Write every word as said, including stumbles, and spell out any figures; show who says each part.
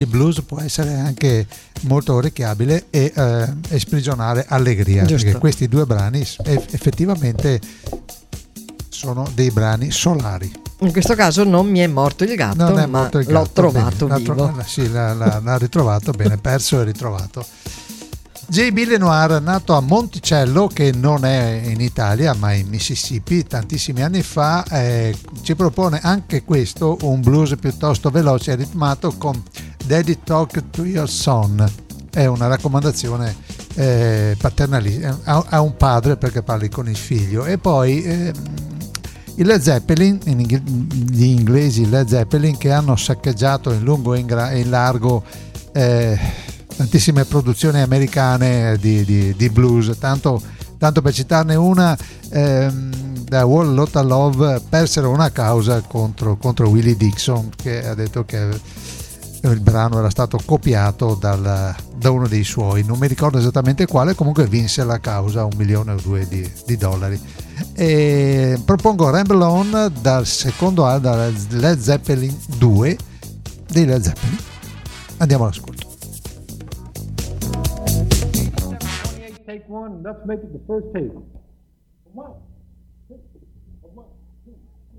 Speaker 1: blues può essere anche molto orecchiabile e eh, sprigionare allegria.
Speaker 2: Giusto.
Speaker 1: Perché questi due brani effettivamente sono dei brani solari.
Speaker 2: In questo caso non mi è morto il gatto,
Speaker 1: Non è
Speaker 2: ma
Speaker 1: morto il
Speaker 2: l'ho
Speaker 1: gatto,
Speaker 2: trovato
Speaker 1: bene,
Speaker 2: vivo.
Speaker 1: l'ha, tro- sì, l'ha, l'ha, l'ha ritrovato bene, perso e ritrovato. J B Lenoir, nato a Monticello, che non è in Italia ma in Mississippi, tantissimi anni fa, eh, ci propone anche questo, un blues piuttosto veloce e ritmato con Daddy Talk to Your Son. È una raccomandazione eh, paternalistica a, a un padre perché parli con il figlio. E poi eh, i Led Zeppelin, in ingl- gli inglesi Led Zeppelin, che hanno saccheggiato in lungo e in, gra- e in largo eh, tantissime produzioni americane di, di, di blues, tanto, tanto per citarne una, ehm, da Wall Lotta Love persero una causa contro, contro Willie Dixon, che ha detto che il brano era stato copiato dal, da uno dei suoi, non mi ricordo esattamente quale, comunque vinse la causa un milione o due di, di dollari. E propongo Ramble On dal secondo album, dal Led Zeppelin due dei Led Zeppelin. Andiamo all'ascolto.
Speaker 3: Take one, let's make it the first take. One, two.